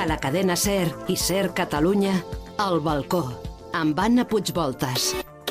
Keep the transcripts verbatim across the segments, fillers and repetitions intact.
a la cadena SER i SER Catalunya, El Balcó, amb Anna Puigvoltas.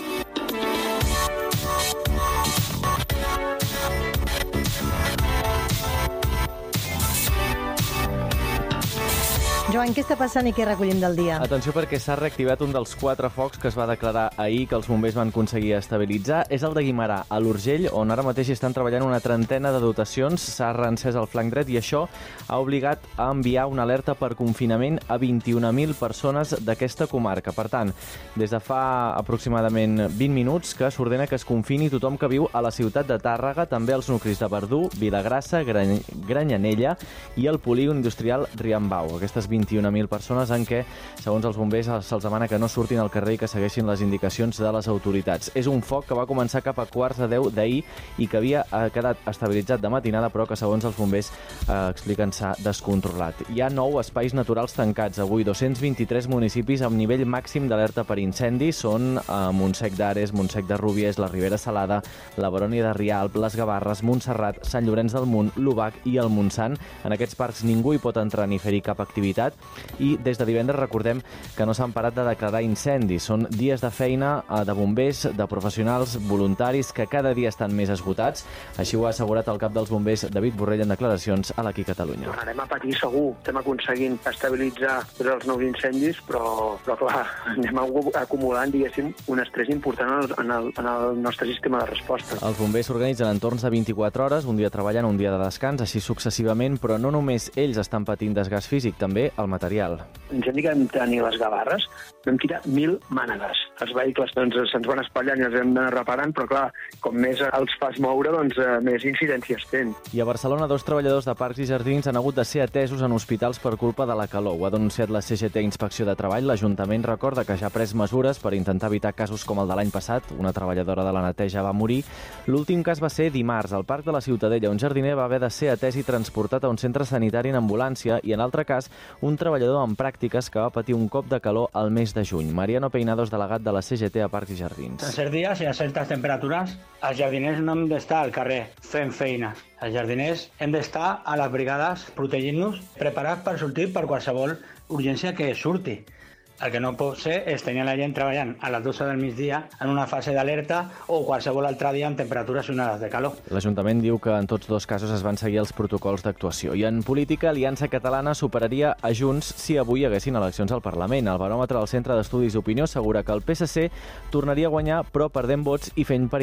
Joan, què està passant i què recollim del dia? Atenció, perquè s'ha reactivat un dels quatre focs que es va declarar ahir que els bombers van aconseguir estabilitzar. És el de Guimerà, a l'Urgell, on ara mateix estan treballant una trentena de dotacions. S'ha reencès el flanc dret i això ha obligat a enviar una alerta per confinament a vint-i-una mil persones d'aquesta comarca. Per tant, des de fa aproximadament vint minuts que s'ordena que es confini tothom que viu a la ciutat de Tàrrega, també els nuclis de Verdú, Vilagrassa, Gran... Granyanella i el polígon industrial Riambau. Aquestes vint-i-una mil persones en què, segons els bombers, se'ls demana que no surtin al carrer i que segueixin les indicacions de les autoritats. És un foc que va començar cap a quarts de deu d'ahir i que havia quedat estabilitzat de matinada, però que, segons els bombers, eh, expliquen s'ha descontrolat. Hi ha nou espais naturals tancats avui, dos cents vint-i-tres municipis amb nivell màxim d'alerta per incendis. Són eh, Montsec d'Ares, Montsec de Rubies, la Ribera Salada, la Barònia de Rialb, les Gavarres, Montserrat, Sant Llorenç del Munt, l'Ubac i el Montsant. En aquests parcs ningú hi pot entrar ni fer-hi cap activitat. I des de divendres recordem que no s'han parat de declarar incendis. Són dies de feina de bombers, de professionals voluntaris que cada dia estan més esgotats. Així ho ha assegurat el cap dels bombers, David Borrell, en declaracions a l'Aquí Catalunya. Anem a patir segur. Estem aconseguint estabilitzar tots els nous incendis, però, però clar, anem acumulant, diguéssim, un estrès important en el, en el nostre sistema de resposta. Els bombers s'organitzen en torns de vint-i-quatre hores, un dia treballant, un dia de descans, així successivament, però no només ells estan patint desgast físic, també el material. L'incendi que vam tenir a les Gavarres, vam tirar mil mànegues. Els vehicles doncs, se'ns van espatllant i els hem d'anar reparant, però clar, com més els fas moure, doncs més incidències tenen. I a Barcelona, dos treballadors de parcs i jardins han hagut de ser atesos en hospitals per culpa de la calor. Ho ha denunciat la C G T Inspecció de Treball. L'Ajuntament recorda que ja ha pres mesures per intentar evitar casos com el de l'any passat. Una treballadora de la neteja va morir. L'últim cas va ser dimarts, al Parc de la Ciutadella. Un jardiner va haver de ser atès i transportat a un centre sanitari en ambulància i, en l'altre cas, un treballador en pràctiques que va patir un cop de calor al mes de juny. Mariano Peinados, delegat de la C G T a Parcs i Jardins. En certs dies i a certes temperatures, els jardiners no hem d'estar al carrer fent feines. Els jardiners hem d'estar a les brigades protegint-nos, preparats per sortir per qualsevol urgència que surti. El que no pot ser és tenir la gent treballant a les dotze del migdia en una fase d'alerta o qualsevol altre dia amb temperatures onades de calor. L'Ajuntament diu que en tots dos casos es van seguir els protocols d'actuació. I en política, Aliança Catalana superaria a Junts si avui hi haguessin eleccions al Parlament. El baròmetre del Centre d'Estudis d'Opinió assegura que el P S C tornaria a guanyar, però perdent vots i fent per